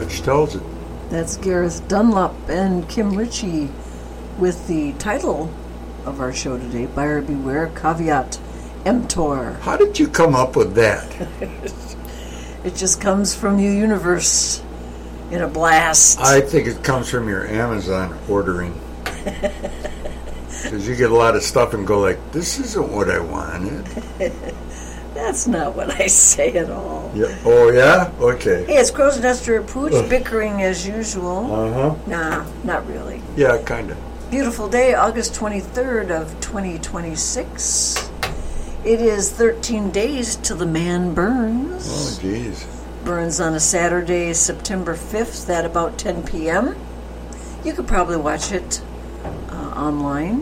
which tells it. That's Gareth Dunlop and Kim Ritchie with the title of our show today, Buyer Beware, Caveat Emptor. How did you come up with that? It just comes from the universe in a blast. I think it comes from your Amazon ordering. Because you get a lot of stuff and go like, this isn't what I wanted. That's not what I say at all. Yeah. Oh, yeah? Okay. Hey, it's Crow's Nester Pooch bickering as usual. Uh-huh. Nah, not really. Yeah, kind of. Beautiful day, August 23rd of 2026. It is 13 days till the man burns. Oh, geez. Burns on a Saturday, September 5th at about 10 p.m. You could probably watch it online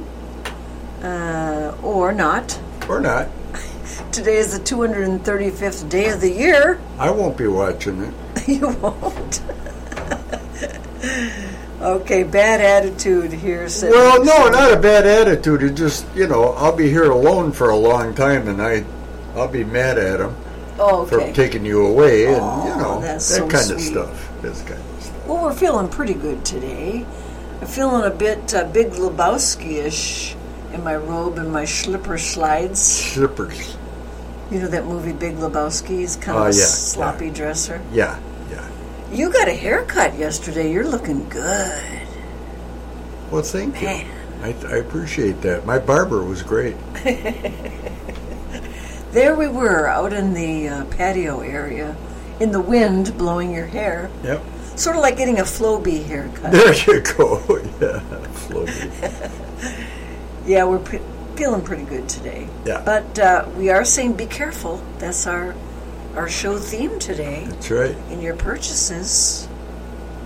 or not. Or not. Today is the 235th day of the year. I won't be watching it. You won't. Okay, bad attitude here. Well, no, not a bad attitude. It just, I'll be here alone for a long time, and I'll be mad at him for taking you away, and, that so kind sweet. of stuff. This kind of stuff. Well, we're feeling pretty good today. I'm feeling a bit Big Lebowski-ish in my robe and my slipper slides. Slippers. You know that movie Big Lebowski? He's kind of a sloppy dresser. Yeah. You got a haircut yesterday. You're looking good. Well, thank you. Man. I appreciate that. My barber was great. There we were out in the patio area, in the wind, blowing your hair. Yep. Sort of like getting a Flowbee haircut. There you go. Yeah, Flowbee. Yeah, we're feeling pretty good today. Yeah. But we are saying be careful. That's our show theme today. That's right. In your purchases.